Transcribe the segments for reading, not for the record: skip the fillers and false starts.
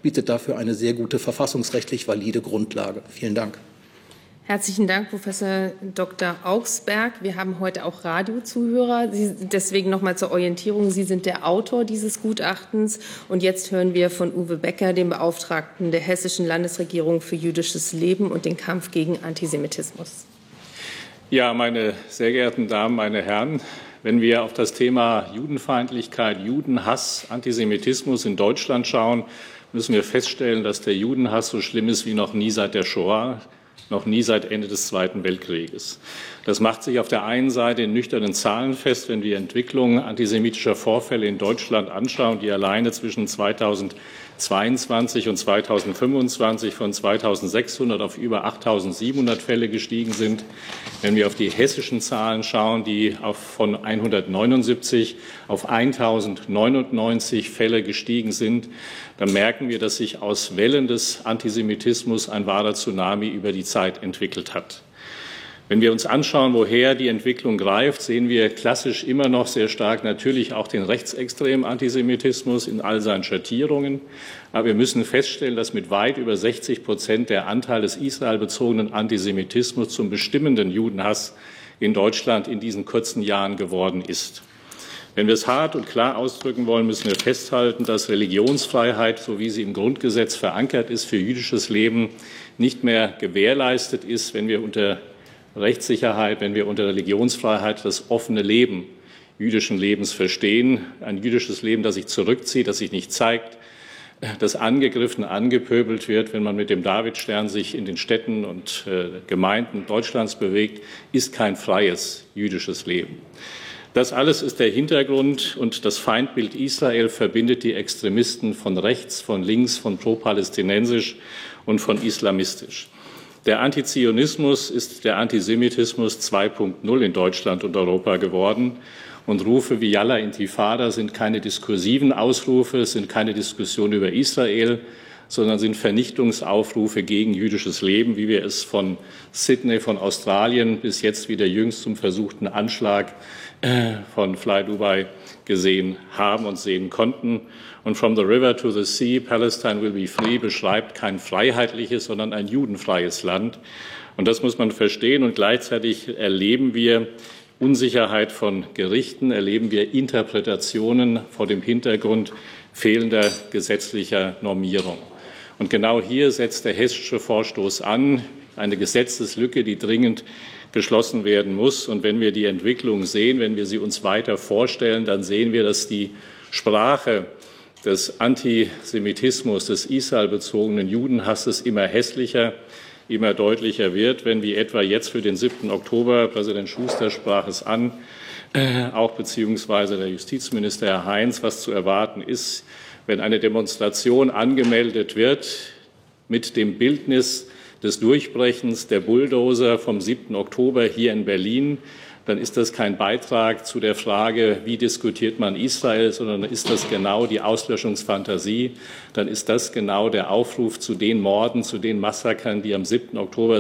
bietet dafür eine sehr gute verfassungsrechtlich valide Grundlage. Vielen Dank. Herzlichen Dank, Professor Dr. Augsberg. Wir haben heute auch Radiozuhörer. Deswegen noch mal zur Orientierung. Sie sind der Autor dieses Gutachtens. Und jetzt hören wir von Uwe Becker, dem Beauftragten der Hessischen Landesregierung für jüdisches Leben und den Kampf gegen Antisemitismus. Ja, meine sehr geehrten Damen, meine Herren, wenn wir auf das Thema Judenfeindlichkeit, Judenhass, Antisemitismus in Deutschland schauen, müssen wir feststellen, dass der Judenhass so schlimm ist wie noch nie seit der Shoah, noch nie seit Ende des Zweiten Weltkrieges. Das macht sich auf der einen Seite in nüchternen Zahlen fest, wenn wir Entwicklungen antisemitischer Vorfälle in Deutschland anschauen, die alleine zwischen 2022 und 2025 von 2.600 auf über 8.700 Fälle gestiegen sind. Wenn wir auf die hessischen Zahlen schauen, die von 179 auf 1.099 Fälle gestiegen sind, dann merken wir, dass sich aus Wellen des Antisemitismus ein wahrer Tsunami über die Zeit entwickelt hat. Wenn wir uns anschauen, woher die Entwicklung greift, sehen wir klassisch immer noch sehr stark natürlich auch den rechtsextremen Antisemitismus in all seinen Schattierungen. Aber wir müssen feststellen, dass mit weit über 60% der Anteil des israelbezogenen Antisemitismus zum bestimmenden Judenhass in Deutschland in diesen kurzen Jahren geworden ist. Wenn wir es hart und klar ausdrücken wollen, müssen wir festhalten, dass Religionsfreiheit, so wie sie im Grundgesetz verankert ist, für jüdisches Leben nicht mehr gewährleistet ist, wenn wir unter Rechtssicherheit, wenn wir unter Religionsfreiheit das offene Leben jüdischen Lebens verstehen. Ein jüdisches Leben, das sich zurückzieht, das sich nicht zeigt, das angegriffen, angepöbelt wird, wenn man mit dem Davidstern sich in den Städten und Gemeinden Deutschlands bewegt, ist kein freies jüdisches Leben. Das alles ist der Hintergrund, und das Feindbild Israel verbindet die Extremisten von rechts, von links, von pro-palästinensisch und von islamistisch. Der Antizionismus ist der Antisemitismus 2.0 in Deutschland und Europa geworden. Und Rufe wie Yalla Intifada sind keine diskursiven Ausrufe, es sind keine Diskussionen über Israel, sondern sind Vernichtungsaufrufe gegen jüdisches Leben, wie wir es von Sydney, von Australien bis jetzt wieder jüngst zum versuchten Anschlag von Fly Dubai gesehen haben und sehen konnten. Und From the River to the Sea, Palestine will be free beschreibt kein freiheitliches, sondern ein judenfreies Land. Und das muss man verstehen. Und gleichzeitig erleben wir Unsicherheit von Gerichten, erleben wir Interpretationen vor dem Hintergrund fehlender gesetzlicher Normierung. Und genau hier setzt der hessische Vorstoß an, eine Gesetzeslücke, die dringend geschlossen werden muss. Und wenn wir die Entwicklung sehen, wenn wir sie uns weiter vorstellen, dann sehen wir, dass die Sprache des Antisemitismus, des israelbezogenen Judenhasses immer hässlicher, immer deutlicher wird, wenn wie etwa jetzt für den 7. Oktober, Präsident Schuster sprach es an, auch beziehungsweise der Justizminister Herr Heinz, was zu erwarten ist, wenn eine Demonstration angemeldet wird mit dem Bildnis des Durchbrechens der Bulldozer vom 7. Oktober hier in Berlin, dann ist das kein Beitrag zu der Frage, wie diskutiert man Israel, sondern ist das genau die Auslöschungsfantasie, dann ist das genau der Aufruf zu den Morden, zu den Massakern, die am 7. Oktober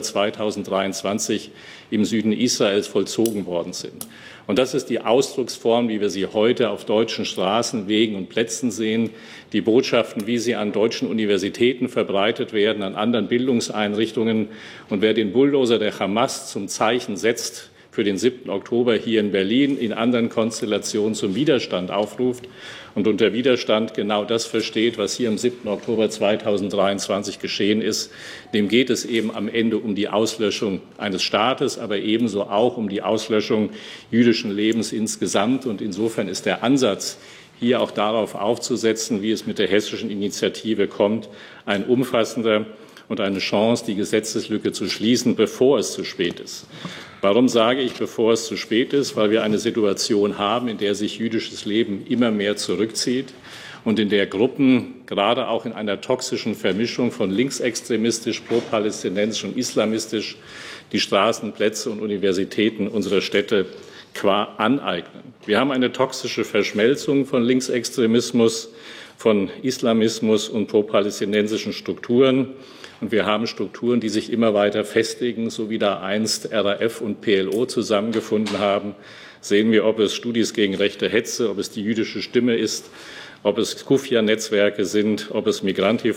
2023 im Süden Israels vollzogen worden sind. Und das ist die Ausdrucksform, wie wir sie heute auf deutschen Straßen, Wegen und Plätzen sehen. Die Botschaften, wie sie an deutschen Universitäten verbreitet werden, an anderen Bildungseinrichtungen. Und wer den Bulldozer der Hamas zum Zeichen setzt, für den 7. Oktober hier in Berlin, in anderen Konstellationen zum Widerstand aufruft und unter Widerstand genau das versteht, was hier am 7. Oktober 2023 geschehen ist, dem geht es eben am Ende um die Auslöschung eines Staates, aber ebenso auch um die Auslöschung jüdischen Lebens insgesamt. Und insofern ist der Ansatz, hier auch darauf aufzusetzen, wie es mit der hessischen Initiative kommt, ein umfassender und eine Chance, die Gesetzeslücke zu schließen, bevor es zu spät ist. Warum sage ich, bevor es zu spät ist? Weil wir eine Situation haben, in der sich jüdisches Leben immer mehr zurückzieht und in der Gruppen, gerade auch in einer toxischen Vermischung von linksextremistisch, pro-palästinensisch und islamistisch, die Straßen, Plätze und Universitäten unserer Städte qua aneignen. Wir haben eine toxische Verschmelzung von Linksextremismus, von Islamismus und pro-palästinensischen Strukturen. Und wir haben Strukturen, die sich immer weiter festigen, so wie da einst RAF und PLO zusammengefunden haben. Sehen wir, ob es Studis gegen rechte Hetze, ob es die jüdische Stimme ist, ob es Kufia-Netzwerke sind, ob es Migranti